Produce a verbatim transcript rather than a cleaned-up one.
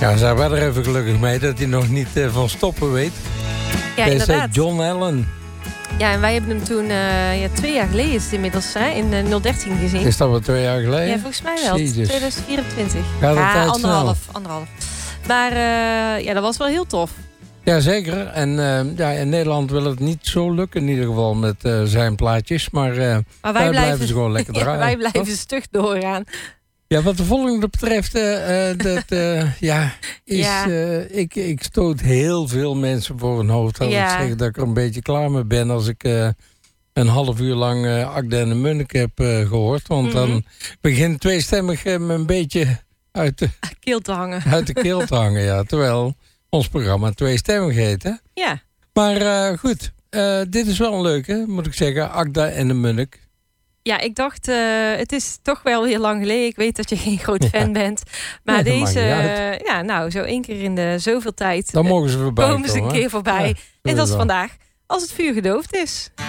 Ja, zijn we er even gelukkig mee dat hij nog niet uh, van stoppen weet. Ja, Deze inderdaad. John Allen. Ja, en wij hebben hem toen, uh, ja, twee jaar geleden is het inmiddels, hè, in uh, nul dertien gezien. Is dat wel twee jaar geleden? Ja, volgens mij wel. Jezus. tweeduizend vierentwintig. Gaat de ja, tijd anderhalf, snel. anderhalf. Maar uh, ja, dat was wel heel tof. Ja, zeker. En uh, ja, in Nederland wil het niet zo lukken in ieder geval met uh, zijn plaatjes. Maar, uh, maar wij daar blijven, blijven ze gewoon lekker ja, draaien. wij blijven toch? stug doorgaan. Ja, wat de volgende betreft, uh, uh, dat, uh, ja, is, Ja. Uh, ik, ik stoot heel veel mensen voor hun hoofd. Als Ja. ik zeg dat ik er een beetje klaar mee ben als ik uh, een half uur lang uh, Akda en de Munnik heb uh, gehoord. Want Mm-hmm. dan begint tweestemmig uh, me een beetje uit de, Keel te hangen. uit de keel te hangen. Ja. Terwijl ons programma tweestemmig heet, hè? Ja. Maar uh, goed, uh, dit is wel een leuke, moet ik zeggen. Akda en de Munnik. Ja, ik dacht, uh, het is toch wel weer lang geleden. Ik weet dat je geen groot fan Ja. bent. Maar Nee, dat maakt deze, niet uit. uh, ja, nou, zo één keer in de zoveel tijd Dan mogen ze voorbij komen ze een komen, keer voorbij. Ja, en dat is wel. vandaag, als het vuur gedoofd is.